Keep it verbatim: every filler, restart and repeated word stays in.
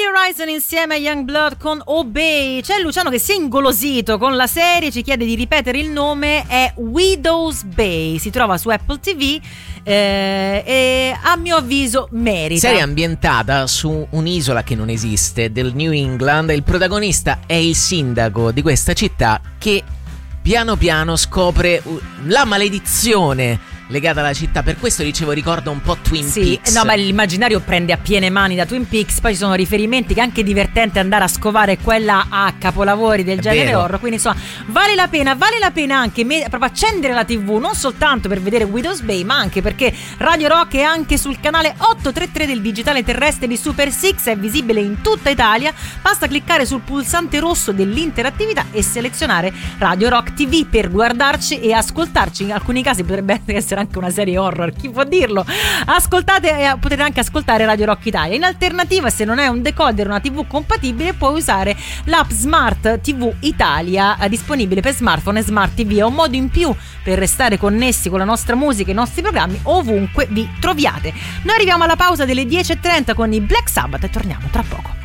Horizon insieme a Youngblood con Obey. C'è Luciano che si è ingolosito con la serie, ci chiede di ripetere il nome, è Widow's Bay, si trova su Apple ti vu eh, e a mio avviso merita. Serie ambientata su un'isola che non esiste, del New England. Il protagonista è il sindaco di questa città che piano piano scopre la maledizione legata alla città. Per questo dicevo, ricorda un po' Twin sì, Peaks. No, ma l'immaginario prende a piene mani da Twin Peaks. Poi ci sono riferimenti che è anche divertente andare a scovare quella a capolavori del È genere vero. horror. Quindi insomma vale la pena, vale la pena anche me- proprio accendere la tivù, non soltanto per vedere Widow's Bay, ma anche perché Radio Rock è anche sul canale ottocentotrentatré del digitale terrestre di Super sei, è visibile in tutta Italia. Basta cliccare sul pulsante rosso dell'interattività e selezionare Radio Rock ti vu per guardarci e ascoltarci. In alcuni casi potrebbe essere anche una serie horror, chi può dirlo? Ascoltate, eh, potete anche ascoltare Radio Rock Italia. In alternativa, se non è un decoder, una tivù compatibile, puoi usare l'app Smart ti vu Italia, eh, disponibile per smartphone e smart tivù. È un modo in più per restare connessi con la nostra musica e i nostri programmi ovunque vi troviate. Noi arriviamo alla pausa delle dieci e trenta con i Black Sabbath e torniamo tra poco.